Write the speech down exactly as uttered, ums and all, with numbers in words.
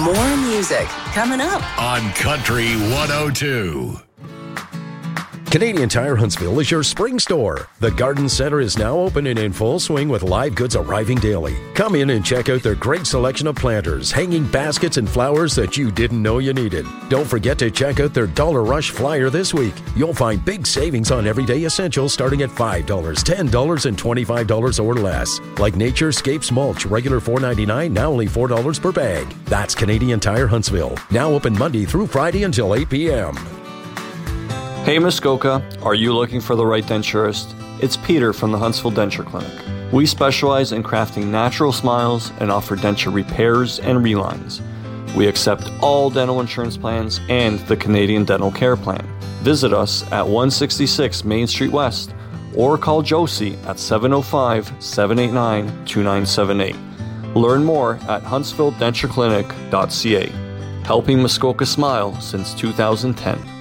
More music coming up on Country one oh two. Canadian Tire Huntsville is your spring store. The Garden Center is now open and in full swing with live goods arriving daily. Come in and check out their great selection of planters, hanging baskets, and flowers that you didn't know you needed. Don't forget to check out their Dollar Rush flyer this week. You'll find big savings on everyday essentials starting at five dollars, ten dollars, and twenty-five dollars or less. Like Naturescapes mulch, regular four dollars and ninety-nine cents, now only four dollars per bag. That's Canadian Tire Huntsville. Now open Monday through Friday until eight p.m. Hey Muskoka, are you looking for the right denturist? It's Peter from the Huntsville Denture Clinic. We specialize in crafting natural smiles and offer denture repairs and relines. We accept all dental insurance plans and the Canadian Dental Care Plan. Visit us at one sixty-six Main Street West or call Josie at seven oh five, seven eight nine, two nine seven eight. Learn more at huntsville denture clinic dot c a. Helping Muskoka smile since two thousand ten.